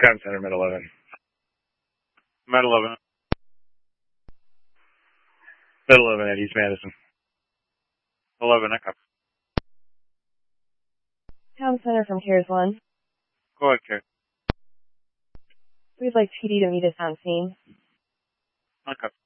Crime Center, Med 11. Med 11. Med 11 at East Madison. 11, Echo. Town Center from CARES 1. Go ahead, Kate. We'd like PD to meet us on scene. Okay.